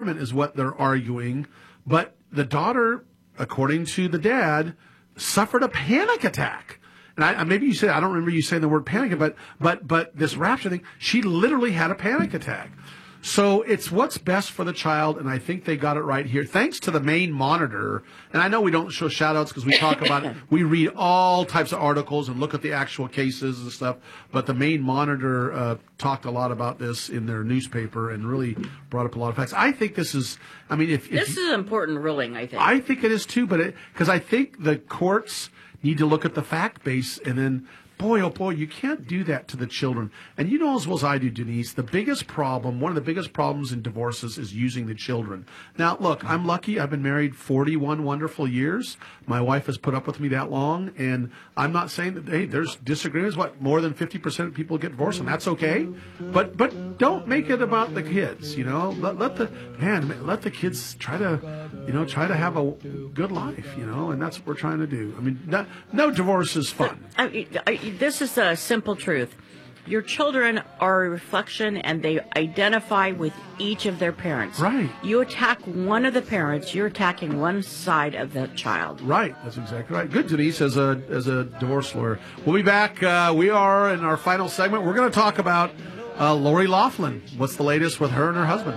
apartment is what they're arguing. But the daughter, according to the dad, suffered a panic attack. And maybe you said, I don't remember you saying the word panic, but this rapture thing, she literally had a panic attack. So it's what's best for the child, and I think they got it right here. Thanks to the Maine Monitor, and I know we don't show shout-outs because we talk about it. We read all types of articles and look at the actual cases and stuff, but the Maine Monitor talked a lot about this in their newspaper and really brought up a lot of facts. I think this is, I mean, if this is an important ruling, I think. I think it is too, but because I think the courts need to look at the fact base and then, boy, oh boy, you can't do that to the children. And you know as well as I do, Denise, the biggest problem, one of the biggest problems in divorces is using the children. Now, look, I'm lucky. I've been married 41 wonderful years. My wife has put up with me that long. And I'm not saying that, hey, there's disagreements. What, more than 50% of people get divorced, and that's okay. But don't make it about the kids, you know. Let the kids try to have a good life, you know, and that's what we're trying to do. I mean, no divorce is fun. This is a simple truth. Your children are a reflection, and they identify with each of their parents. Right. You attack one of the parents, you're attacking one side of the child. Right. That's exactly right. Good, Denise, as a divorce lawyer. We'll be back. We are in our final segment. We're going to talk about Lori Loughlin. What's the latest with her and her husband?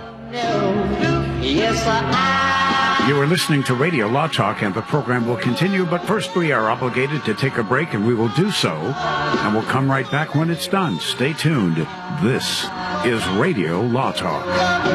You are listening to Radio Law Talk, and the program will continue, but first we are obligated to take a break, and we will do so, and we'll come right back when it's done. Stay tuned. This is Radio Law Talk.